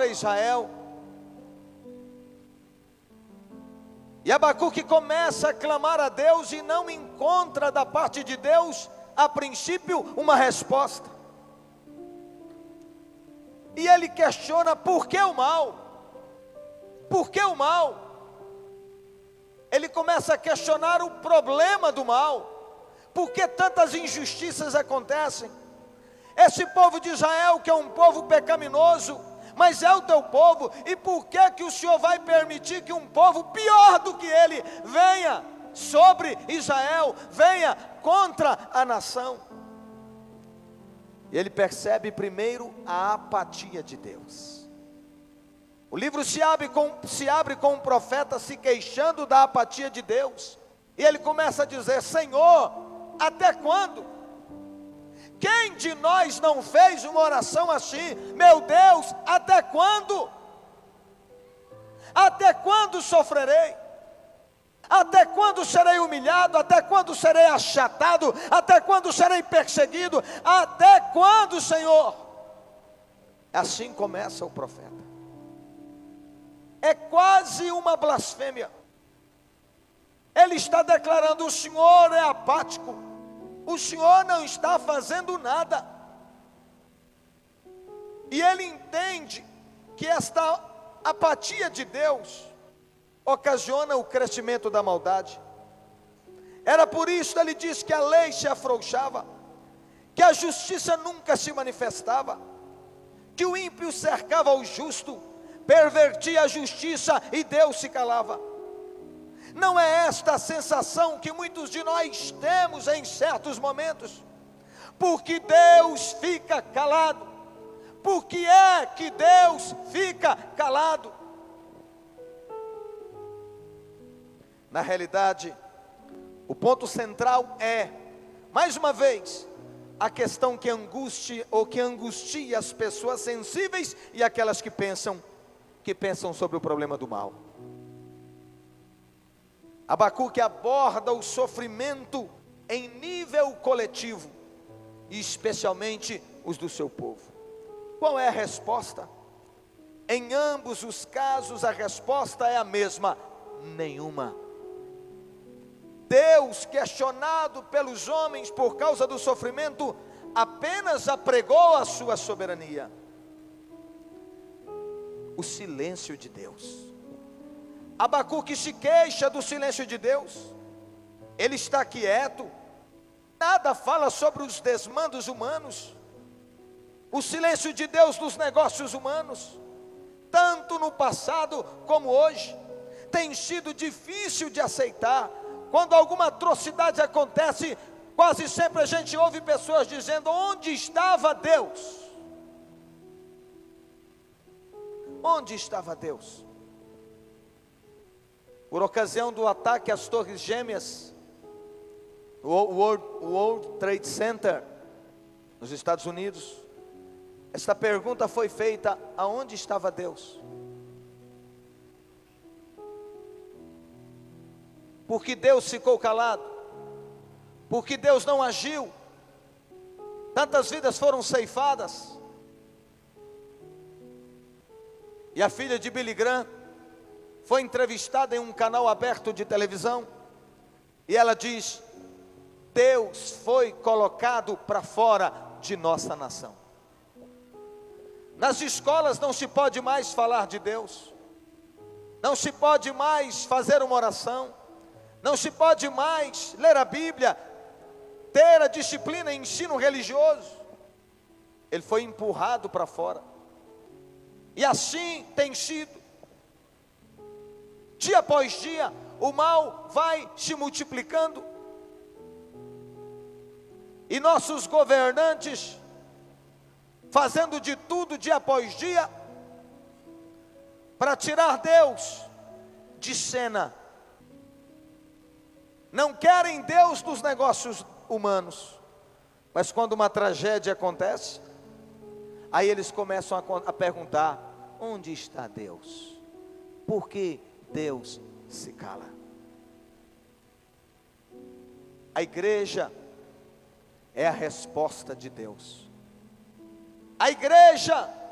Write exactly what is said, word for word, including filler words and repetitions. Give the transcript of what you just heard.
contra Israel. E Abacuque começa a clamar a Deus e não encontra da parte de Deus, a princípio, uma resposta. E ele questiona: por que o mal? Por que o mal? Ele começa a questionar o problema do mal. Por que tantas injustiças acontecem? Esse povo de Israel, que é um povo pecaminoso, mas é o teu povo, e por que que o Senhor vai permitir que um povo pior do que ele venha sobre Israel, venha contra a nação? E ele percebe primeiro a apatia de Deus. O livro se abre com, se abre com um profeta se queixando da apatia de Deus, e ele começa a dizer: Senhor, até quando? Quem de nós não fez uma oração assim? Meu Deus, até quando? Até quando sofrerei? Até quando serei humilhado? Até quando serei achatado? Até quando serei perseguido? Até quando, Senhor? Assim começa o profeta. É quase uma blasfêmia. Ele está declarando: o Senhor é apático. O Senhor não está fazendo nada. E ele entende que esta apatia de Deus ocasiona o crescimento da maldade. Era por isso que ele diz que a lei se afrouxava, que a justiça nunca se manifestava, que o ímpio cercava o justo, pervertia a justiça e Deus se calava. Não é esta a sensação que muitos de nós temos em certos momentos? Porque Deus fica calado? Por que é que Deus fica calado? Na realidade, o ponto central é, mais uma vez, a questão que angustia ou que angustia as pessoas sensíveis e aquelas que pensam, que pensam sobre o problema do mal. Abacuque aborda o sofrimento em nível coletivo, e especialmente os do seu povo. Qual é a resposta? Em ambos os casos a resposta é a mesma: nenhuma. Deus, questionado pelos homens por causa do sofrimento, apenas apregou a sua soberania. O silêncio de Deus. Abacuque se queixa do silêncio de Deus. Ele está quieto, nada fala sobre os desmandos humanos, o silêncio de Deus nos negócios humanos, tanto no passado como hoje, tem sido difícil de aceitar. Quando alguma atrocidade acontece, quase sempre a gente ouve pessoas dizendo: onde estava Deus? Onde estava Deus? Por ocasião do ataque às Torres Gêmeas, o World, World Trade Center, nos Estados Unidos, esta pergunta foi feita: aonde estava Deus? Porque Deus ficou calado? Porque Deus não agiu? Tantas vidas foram ceifadas. E a filha de Billy Graham foi entrevistada em um canal aberto de televisão, e ela diz: Deus foi colocado para fora de nossa nação. Nas escolas não se pode mais falar de Deus, não se pode mais fazer uma oração, não se pode mais ler a Bíblia, ter a disciplina e ensino religioso. Ele foi empurrado para fora, e assim tem sido. Dia após dia, o mal vai se multiplicando, e nossos governantes fazendo de tudo dia após dia para tirar Deus de cena. Não querem Deus dos negócios humanos, mas quando uma tragédia acontece, aí eles começam a, a perguntar: onde está Deus? Por que Deus se cala? A igreja é a resposta de Deus. A igreja